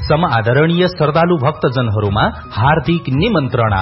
समादरणीय श्रद्धालु भक्तजनहरूमा हार्दिक निमन्त्रणा।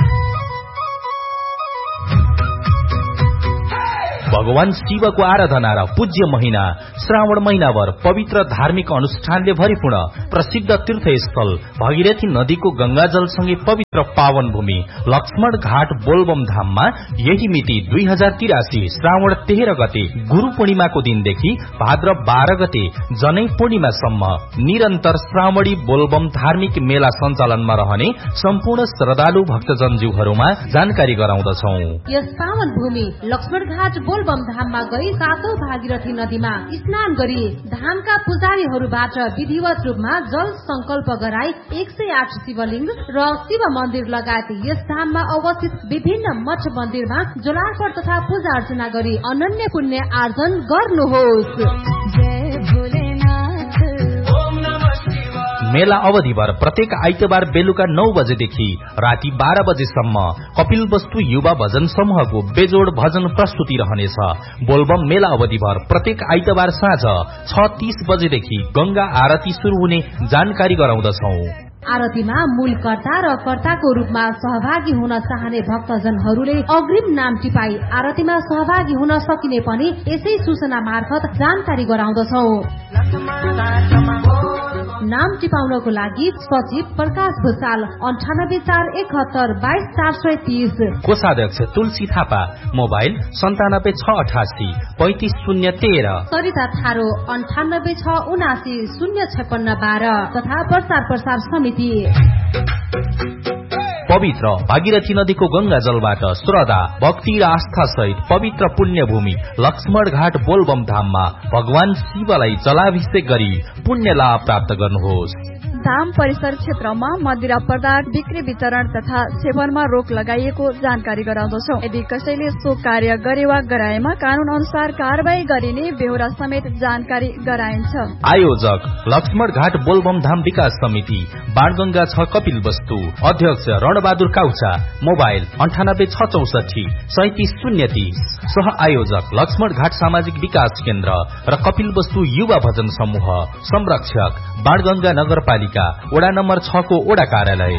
भगवान शिवको आराधना र पूज्य महिना श्रावण महिनाभर पवित्र धार्मिक अनुष्ठानले भरिपूर्ण प्रसिद्ध तीर्थस्थल भगीरथी नदीको गंगाजलसँगै पवित्र पावन भूमि लक्ष्मण घाट बोलबम धाममा यही मिति 2083 श्रावण 13 गते गुरु पूर्णिमाको दिनदेखि भाद्र 12 गते जनै पूर्णिमासम्म निरन्तर श्रावणी बोलबम धार्मिक मेला सञ्चालनमा रहने सम्पूर्ण श्रद्धालु भक्तजनज्यूहरूमा जानकारी गराउँदछौं। यस पावन भूमि लक्ष्मण घाट बोलबम धाममा गई सातौं भागीरथी नदीमा स्नान गरी धामका पुजारीहरूबाट विधिवत रूपमा जल संकल्प गराई 108 शिवलिंग र शिव मन्दिर लगायत यस धाममा अवस्थित विभिन्न मठ मन्दिरमा जलार्पण तथा पूजा अर्चना गरी अनन्य पुण्य आर्जन गर्नुहोस्। जय भोलेनाथ। मेला अवधिभर प्रत्येक आइतबार बेलुका 9 बजेदेखि राति 12 बजेसम्म कपिलवस्तु युवा भजन समूहको बेजोड भजन प्रस्तुति रहनेछ। बोलबम मेला अवधिभर प्रत्येक आइतबार साँझ 6:30 बजेदेखि गंगा आरती शुरू हुने जानकारी गराउँदछौं। आरतीमा मूल कर्ता र कर्ताको रूपमा सहभागी हुन चाहने भक्तजनहरूले अग्रिम नाम टिपाई आरतीमा सहभागी हुन सकिने पनि यसै सूचना मार्फत जानकारी गराउँदछौ। नाम टिपाउनको लागि सचिव प्रकाश भूषाल 9841722430, कोषाध्यक्ष तुलसी थापा, मोबाइल 9768 35013, सरिता थारो 9867905612 तथा प्रचार समिति। पवित्र भागीरथी नदीको गंगा जलबाट श्रद्धा भक्ति र आस्था सहित पवित्र पुण्य भूमि लक्ष्मण घाट बोलबम धाममा भगवान शिवलाई जलाभिषेक गरी पुण्य लाभ प्राप्त गर्नुहोस्। धाम परिसर क्षेत्रमा मदिरा पदार्थ बिक्री वितरण तथा सेवनमा रोक लगाइएको जानकारी गराउँदछौ। यदि कसैले सो कार्य गरे वा गराएमा कानून अनुसार कारवाही गरिने बेहोरा समेत जानकारी गराइन्छ। आयोजक लक्ष्मण घाट बोलबम धाम विकास समिति, बाणगंगा 6 कपिल वस्तु, अध्यक्ष रणबहादुर काउचा, मोबाइल 9864 37030, सह आयोजक लक्ष्मण घाट सामाजिक विकास केन्द्र र कपिल वस्तु युवा भजन समूह, संरक्षक बाणगंगा नगरपालिका वडा नम्बर 6 को वडा कार्यालय।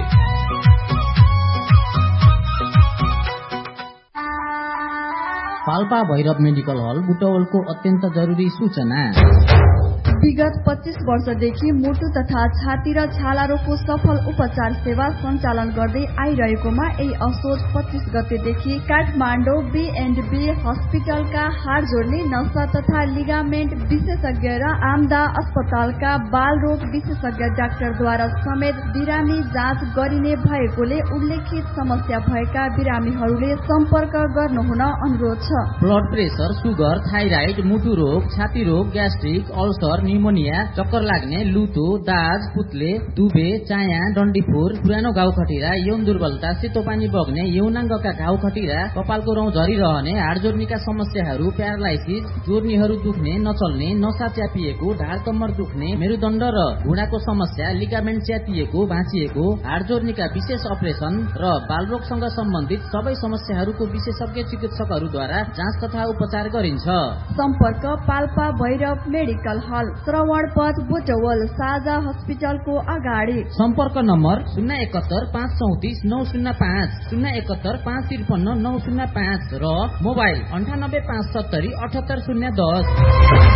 पाल्पा भैरव मेडिकल हल बुटवलको अत्यन्त जरुरी सूचना। विगत 25 वर्षदेखि मुटु तथा छाती र छाला रोगको सफल उपचार सेवा सञ्चालन गर्दै आइरहेकोमा यही असोज 25 गतेदेखि काठमाडौँ B&B हस्पिटलका हाड जोड्ने नसा तथा लिगामेन्ट विशेषज्ञ र आमदा अस्पतालका बाल रोग विशेषज्ञ डाक्टरद्वारा समेत बिरामी जाँच गरिने भएकोले उल्लेखित समस्या भएका बिरामीहरूले सम्पर्क गर्नुहुन अनुरोध छ। ब्लड प्रेसर, सुगर, थाइराइड, मुटु रोग, छाती रोग, ग्यास्ट्रिक, अल्सर, निमोनिया, चक्कर लाग्ने, लुतो, दाज, पुतले, दुबे, चाया, डन्डीफोर, पुरानो घाउ खटिरा, यौन दुर्बलता, सेतो पानी बग्ने, यौनाङ्गका घाउ खटिरा, कपालको रौँ झरिरहने, हाड जोर्नीका समस्याहरू, प्यारालाइसिस, जोर्नीहरू दुख्ने, नचल्ने, नसा च्यापिएको, ढाड कम्मर दुख्ने, मेरुदण्ड र घुँडाको समस्या, लिगामेन्ट च्यातिएको, भाँचिएको, हाड जोर्नीका विशेष अपरेसन र बालरोगसँग सम्बन्धित सबै समस्याहरूको विशेषज्ञ चिकित्सकहरूद्वारा जाँच तथा उपचार गरिन्छ। सम्पर्क पाल्पा भैरव मेडिकल हल, श्रवण पथ, बुटवल, साझा हस्पिटलको अगाडि। सम्पर्क नम्बर 071 534 905, 071 553 905 र मोबाइल 98 570 78010।